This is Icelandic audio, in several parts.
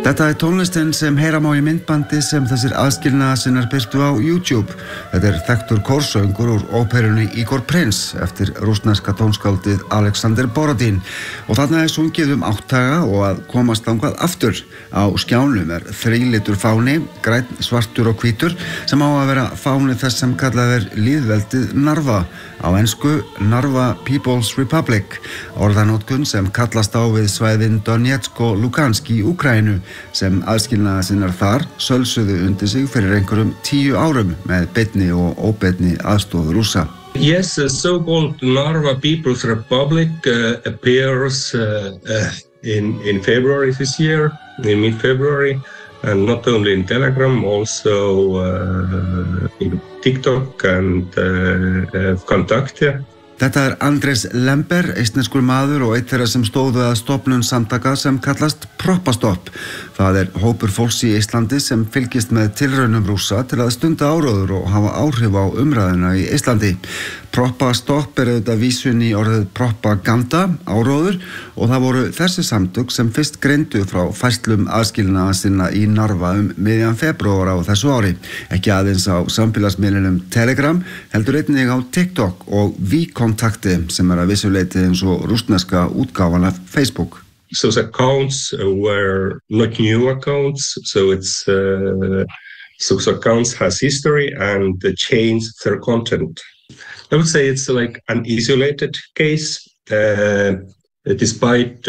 Þetta tónlistin sem heyra má í myndbandi sem þessir aðskilnaðarsinnar birtu á YouTube. Þetta þekktur kórsöngur úr óperunni Igor Prince eftir rússneska tónskáldið Alexander Borodin. Og þarna sungið áttaga og að komast þangað aftur. Á skjánum þrílitur fáni, grænn, svartur og hvítur, sem á að vera fáni þess sem kallað lýðveldið Narva. Á ensku Narva People's Republic, orðanótkun sem kallast á við svæðin Donetsk og Lugansk í Úkraínu, sem aðskilnaðarsinnar þar sölsuðu undir sig fyrir einhverjum 10 árum með beinni og óbeinni aðstoð Rússa. Yes, the so-called Narva People's Republic appears in February this year, in mid-February, and not only in Telegram, also in TikTok and Kontakte. Þetta Andrés Lember, eistneskur maður og einn þeirra sem stóðu að stofnun samtaka sem kallast Proppastopp. Það hópur fólks í Íslandi sem fylgist með tilraunum Rússa til að stunda áróður og hafa áhrif á umræðuna í Íslandi. Proppastopp auðvitað vísun í orðið propaganda, áróður, og það voru þessi samtök sem fyrst greindu frá færslum aðskilnaðarsinna í Narva miðjan febrúar á þessu ári. Ekki aðeins á samfélagsmiðlinum Telegram, heldur einnig á TikTok og Kontakte sem að vissu leyti eins og rússneska útgáfan af Facebook. So the accounts were not new accounts, so it's so the accounts has history and they changed their content. I would say it's like an isolated case, despite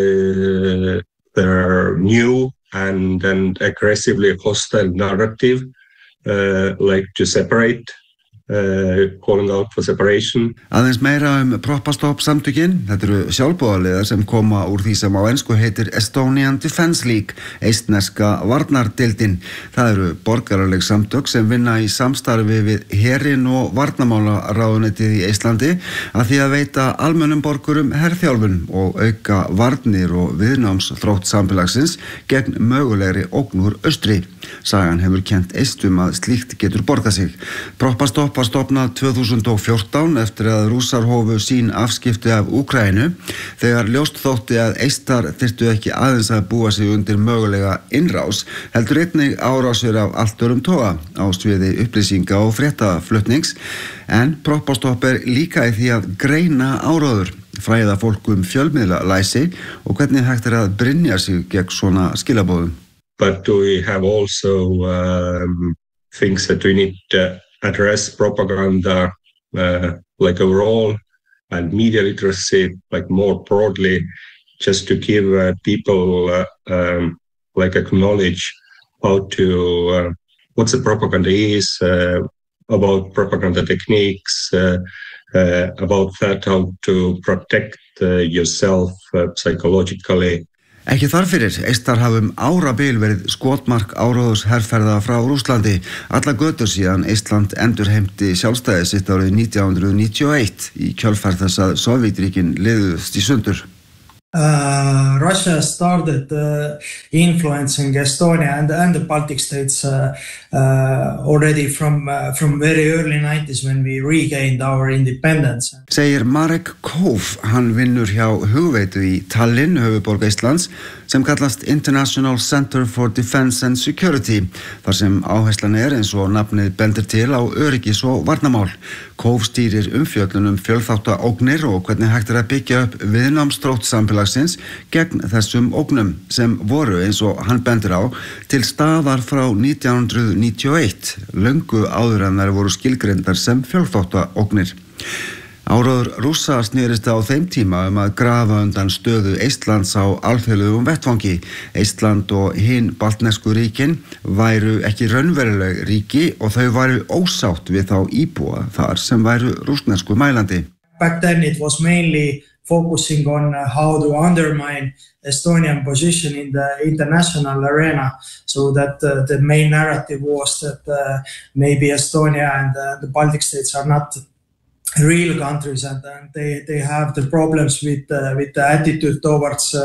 their new and aggressively hostile narrative, like to separate. Calling out for separation. Aðeins meira Proppastopp samtökin. Þetta sjálfboðaliðar sem koma úr því sem á ensku heitir Estonian Defence League, eistneska varnardeildin. Það borgaraleg samtök sem vinna í samstarfi við herinn og varnarmálaráðuneytið í Íslandi að því að veita almennum borgurum herþjálfun og auka varnir og viðnámsþrótt samfélagsins gegn mögulegri ógn úr austri. Sagan hefur kennt eistum að slíkt getur borgað sig. Proppastopp var stofnað 2014 eftir að Rússar hófu sín afskipti af Úkraínu þegar ljóst þótti að eistar þyrftu ekki aðeins að búa sig undir mögulega innrás, heldur einnig árásir af allt öðrum toga á sviði upplýsinga og fréttaflutnings, en Proppastopp líka í því að greina áróður, fræða fólk fjölmiðlalæsi og hvernig hægt að brynja sig gegn svona skilaboðum. But we have also things that we need to address propaganda like overall and media literacy like more broadly, just to give people like acknowledge how to what the propaganda is, about propaganda techniques, about that how to protect yourself psychologically. Ekki þar fyrir, eistar hafa árabil verið skotmark áróðurs herferða frá Rússlandi. Alla götur síðan Eistland endurheimti sjálfstæði sitt árið 1991 í kjölfar þess að Sovétríkin liðuðust í sundur. Russia started influencing Estonia and the Baltic states already from very early 90s when we regained our independence. Segir Marek Kof, hann vinnur hjá hugveitu í Tallinn, höfuðborg Íslands, sem kallast International Center for Defence and Security, þar sem áherslan eins og nafnið bendir til á öryggis- og varnarmál. Kof stýrir umfjöllun fjölþáttaógnir og hvernig hægt að byggja upp viðnámsþrótt samfélagsins gegn þessum ógnum sem voru, eins og hann bendir á, til staðar frá 1991, löngu áður en þær voru skilgreindar sem fjölþáttaógnir. Áróður Rússa snerist á þeim tíma að grafa undan stöðu Eistlands á alþjóðlegum vettvangi. Eistland og hin baltnesku ríkin væru ekki raunveruleg ríki og þau væru ósátt við þá íbúa þar sem væru rússnesku mælandi. Back then it was mainly focusing on how to undermine Estonian position in the international arena, so that the main narrative was that maybe Estonia and the Baltic states are not real countries and they have the problems with the attitude towards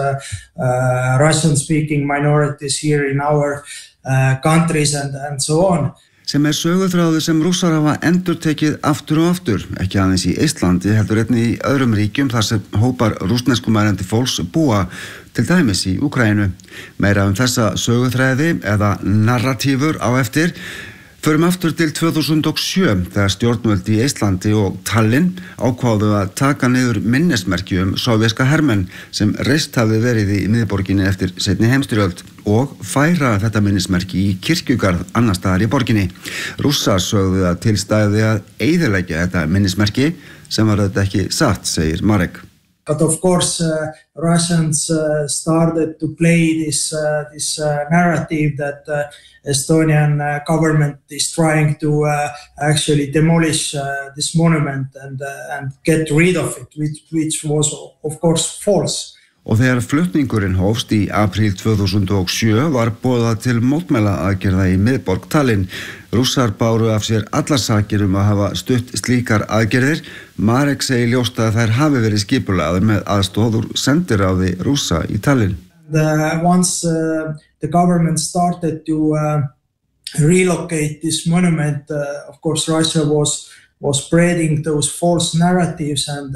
Russian speaking minorities here in our countries and so on. sem söguþráður sem Rússar hafa endurtekið aftur og aftur, ekki aðeins í Eistlandi, heldur einnig í öðrum ríkjum þar sem hópar rússneskumælandi fólks búa, til dæmis í Úkraínu. Meira þessa söguþræði eða narratífur á eftir. Förum aftur til 2007 þegar stjórnvöld í Eistlandi og Tallinn ákváðu að taka niður minnismerki sovéska hermenn sem reist hafði verið í miðborginni eftir seinni heimsstyrjöld og færa þetta minnismerki í kirkjugarð annars staðar í borginni. Rússar sögðu að til stæði að eyðileggja þetta minnismerki sem var þetta ekki satt, segir Marek. But of course, Russians started to play this narrative that Estonian government is trying to actually demolish this monument and get rid of it, which was of course false. Og þegar flutningurinn hófst í apríl 2007 var boðað til mótmælaaðgerða í miðborg Tallinn. Rússar báru af sér allar sakir að hafa stutt slíkar aðgerðir. Marek segir ljóst að þær hafi verið skipulagðar með aðstoð úr sendiráði Rússa í Tallinn. Once the government started to relocate this monument, of course Russia was spreading those false narratives and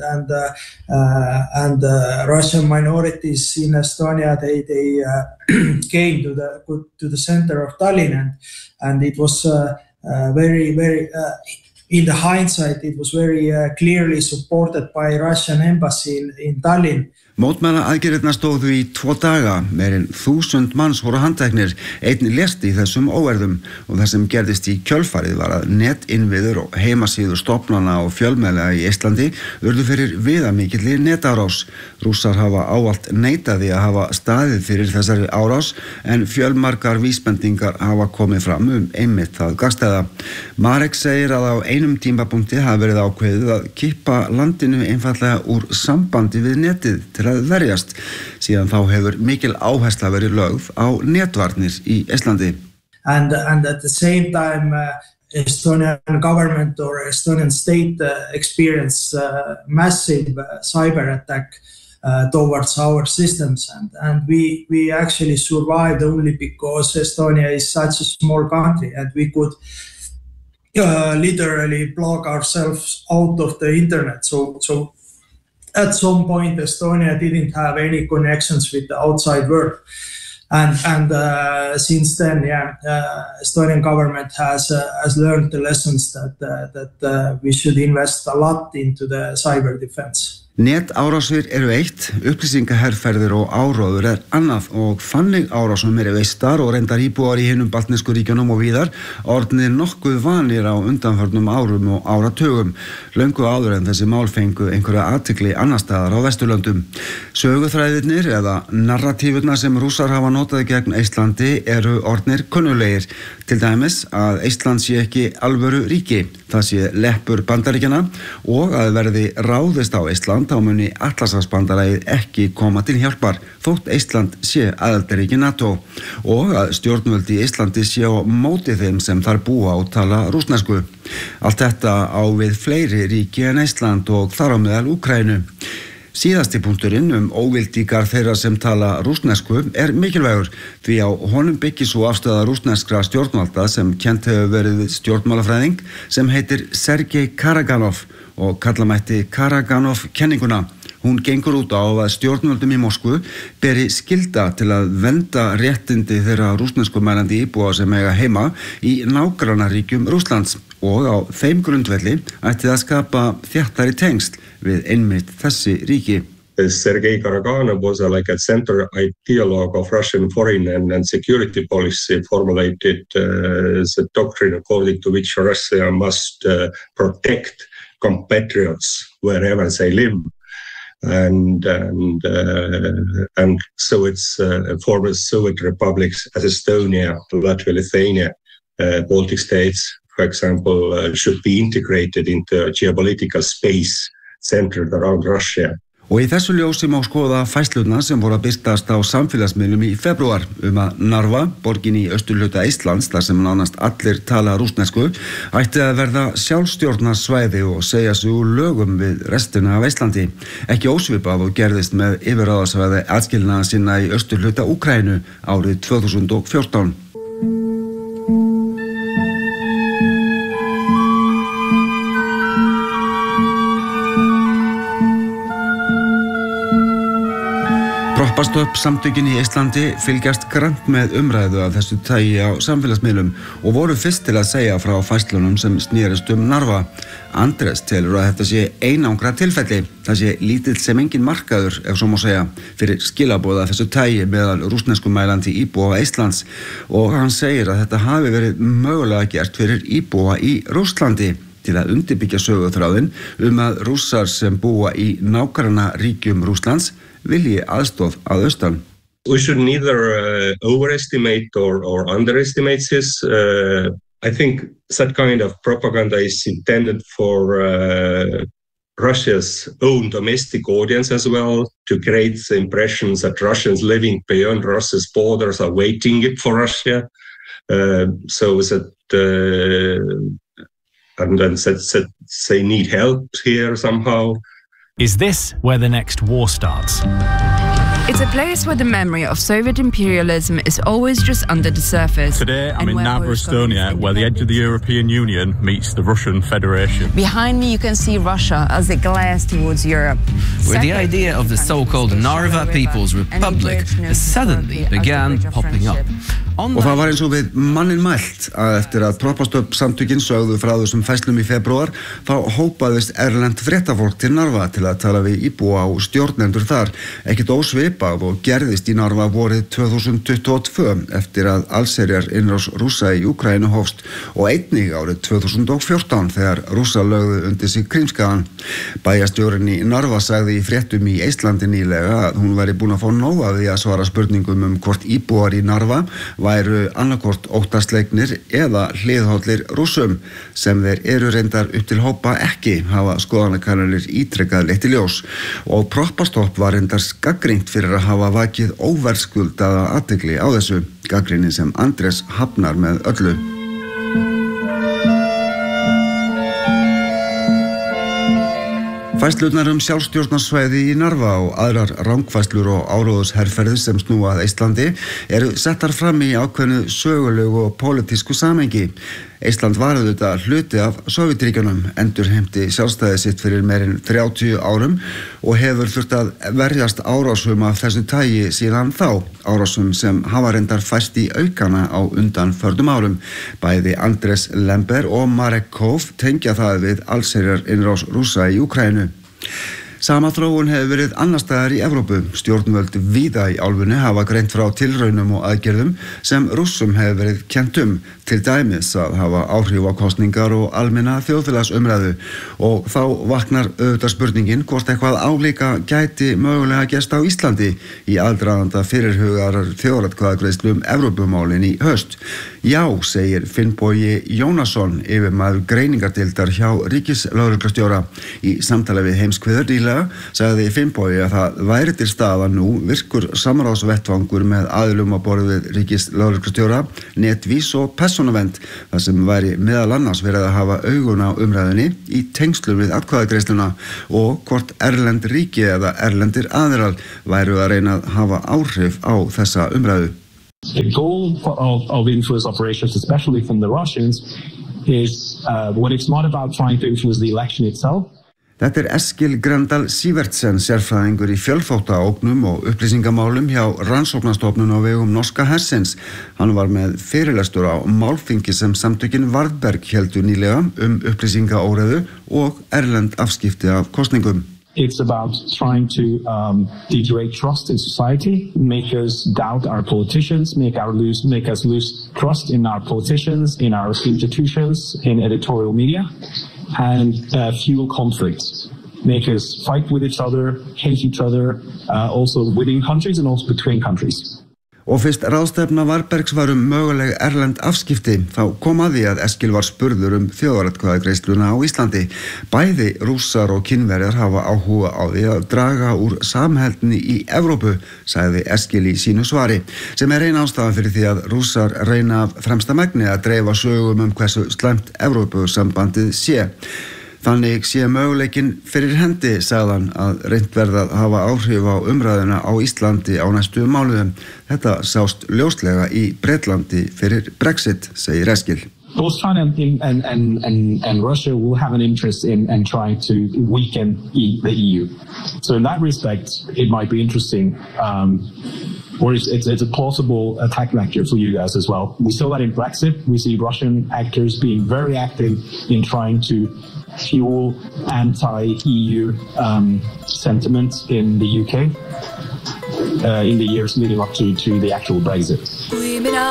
Russian minorities in Estonia they came to the center of Tallinn and it was very in the hindsight it was very clearly supported by Russian embassy in Tallinn. Mótmælaaðgerðirnar stóðu í 2 daga, meirinn 1000 manns voru handteknir, einn lést í þessum óerðum og það sem gerðist í kjölfarið var að netinnviður og heimasíður stofnana og fjölmiðla í Eistlandi urðu fyrir viðamikilli netárás. Rússar hafa ávallt neitaði að hafa staðið fyrir þessari árás en fjölmargar vísbendingar hafa komið fram einmitt það gagnstæða. Marek segir að á einum tímapunkti hafi verið ákveðið að kippa landinu einfallega úr sambandi við netið til að verjast. Síðan þá hefur mikil áhersla verið lögð á netvarnir í Eistlandi. And at the same time Estonian government or Estonian state experienced massive cyber attack towards our systems and we actually survived only because Estonia is such a small country and we could literally block ourselves out of the internet. So at some point Estonia didn't have any connections with the outside world and since then Estonian government has learned the lessons that we should invest a lot into the cyber defense. Netárásir eitt, upplýsingaherferðir og áróður annað og þannig árásum veistar og reyndar íbúar í hinum baltnesku ríkjunum og víðar orðnir nokkuð vanir á undanförnum árum og áratugum, löngu áður en þessi mál fengu einhverja athygli annars staðar á Vesturlöndum. Söguþræðirnir eða narratífurnar sem Rússar hafa notað gegn Eistlandi orðnir kunnulegir, til dæmis að Eistland sé ekki alvöru ríki, það sé leppur Bandaríkjanna og að verði ráðist á Eistland þá muni Atlantshafsbandalagið ekki koma til hjálpar þótt Eistland sé aðildarríki NATO og að stjórnvöld í Eistlandi sé á móti þeim sem þar búa og tala rússnesku. Allt þetta á við fleiri ríki en Eistland og þar á meðal Úkraínu. Síðasti punkturinn óvildíkar þeirra sem tala rússnesku mikilvægur því á honum byggir svo afstöða rússneskra stjórnvalda sem kennt hefur verið við stjórnmálafræðing sem heitir Sergei Karaganov og kalla mætti Karaganov-kenninguna. Hún gengur út á að stjórnvöldum í Moskvu beri skylda til að vernda réttindi þeirra rússneskumælandi íbúa sem eiga heima í nágrannaríkjum Rússlands og á þeim grundvelli ætti að skapa þéttari tengsl við einmitt þessi ríki. Sergei Karaganov was like a center ideologue of Russian foreign and security policy, formulated the doctrine according to which Russia must protect compatriots wherever they live. And so it's former Soviet republics as Estonia, Latvia, Lithuania, Baltic states, for example, should be integrated into a geopolitical space centered around Russia. Og í þessu ljósi má skoða færslurnar sem voru að birtast á samfélagsmiðlum í febrúar að Narva, borgin í austurhluta Eistlands, þar sem nánast allir tala rússnesku, ætti að verða sjálfstjórnarsvæði og segja sig úr lögum við restina af Eistlandi. Ekki ósvipað og gerðist með yfirráðasvæði aðskilnaða sinna í austurhluta Úkraínu árið 2014. Proppastopp samtökin í Íslandi fylgjast grannt með umræðu af þessu tagi á samfélagsmiðlum og voru fyrst til að segja frá færslunum sem snerist Narva. Andrés telur að þetta sé einangra tilfelli. Það sé lítill sem engin markaður, ef svo má segja, fyrir skilaboð af þessu tagi meðal rússneskumælandi íbúa Íslands og hann segir að þetta hafi verið mögulega gert fyrir íbúa í Rússlandi til að undirbyggja söguþráðinn að Rússar sem búa í nágrannaríkjum Rússlands vilji aðstoð að austan. We should neither overestimate or underestimate this. I think that kind of propaganda is intended for Russia's own domestic audience as well, to create the impression that Russians living beyond Russia's borders are waiting for Russia, so that and then that they need help here somehow. Is this where the next war starts? It's a place where the memory of Soviet imperialism is always just under the surface. Today I'm in Narva, Estonia, where the edge of the European Union meets the Russian Federation. Behind me you can see Russia as it glares towards Europe. Where the idea of the so-called Narva People's Republic suddenly began popping up. Og það var eins og við mannin mælt að eftir að Proppastopp samtökin sögðu frá þessum færslum í febrúar þá hópaðist erlent fréttafólk til Narva til að tala við íbúa og stjórnendur þar. Ekkert ósvipað og gerðist í Narva vorið 2022 eftir að allsherjar innrás Rússa í Úkraínu hófst og einnig árið 2014 þegar Rússa lögðu undir sig Krímskagan. Bæjarstjórinn í Narva sagði í fréttum í Eistlandi nýlega að hún væri búin að fá nóg af því að svara spurningum hvort íbúar í Narva væru annarkvort óttaslegnir eða hliðhollir Rússum sem þeir eru reyndar upp til hópa ekki hafa skoðanakannanir ítrekkað leitt í ljós og Proppastopp var reyndar gagnrýnt fyrir að hafa vakið óverðskuldaða athygli á þessu, gagnrýni sem Andrés hafnar með öllu. Færslurnar sjálfstjórnarsvæði í Narva og aðrar rangfærslur og áróðusherferðir sem snúa að Íslandi eru settar fram í ákveðnu sögulegu og pólitísku samhengi. Ísland var auðvitað hluti af Sovétríkjunum, endurheimti sjálfstæði sitt fyrir meirinn 30 árum og hefur þurft að verjast árásum af þessu tagi síðan þá, árásum sem hafa reyndar færst í aukana á undanförnum árum. Bæði Andrés Lember og Marek Kov tengja það við allsherjar innrás Rússa í Úkraínu. Sama þróun hefur verið annars staðar í Evrópu. Stjórnvöld víða í álfunni hafa greint frá tilraunum og aðgerðum sem Rússum hefur verið kennt til dæmis að hafa áhrif á kosningar og almenna þjóðfélagsumræðu og þá vaknar auðvitað spurningin hvort eitthvað álíka gæti mögulega gerst á Íslandi í aðdraganda fyrirhugaðrar þjóðaratkvæðagreiðslu Evrópumálin í haust. Já, segir Finnbogi Jónasson, yfirmaður greiningardeildar hjá ríkislögreglustjóra. Í samtali við Heimskviður nýlega sagði Finnbogi að það væri til staðar nú virkur samráðsvettvangur með aðilum á borð við ríkislögreglustjóra, netvís og persónuvernd, þar sem væri meðal annars verið að hafa augun á umræðunni í tengslum við atkvæðagreiðsluna og hvort erlend ríki eða erlendir aðilar væru að reyna að hafa áhrif á þessa umræðu. The goal of influence operations, especially from the Russians, is when it's not about trying to influence the election itself. Þetta Eskil Grendal Sivertsen, sérfræðingur í fjölþáttaógnum og upplýsingamálum hjá rannsóknarstofnun á vegum norska hersins. Hann var með fyrirlestur á málþingi sem samtökin Varðberg héldu nýlega upplýsingaóreiðu og erlend afskipti af kosningum. It's about trying to degrade trust in society, make us doubt our politicians, make us lose trust in our politicians, in our institutions, in editorial media, and fuel conflicts, make us fight with each other, hate each other, also within countries and also between countries. Og fyrst ráðstefna Varðbergs var möguleg erlend afskipti, þá kom að því að Eskil var spurður þjóðaratkvæðagreiðsluna á Íslandi. Bæði Rússar og Kínverjar hafa áhuga á því að draga úr samheldni í Evrópu, sagði Eskil í sínu svari, sem ein ástæðan fyrir því að Rússar reyna af fremsta megni að dreifa sögum hversu slæmt Evrópusambandið sé. Þannig sé möguleikin fyrir hendi, sagðan, að reynt verða að hafa áhrif á umræðuna á Íslandi á næstu mánuðum. Þetta sást ljóslega í Bretlandi fyrir Brexit, segir Eskil. both China and Russia will have an interest in trying to weaken the EU. So in that respect, it might be interesting, or it's a plausible attack vector for you guys as well. We saw that in Brexit. We see Russian actors being very active in trying to fuel anti-EU sentiment in the UK in the years leading up to the actual Brexit.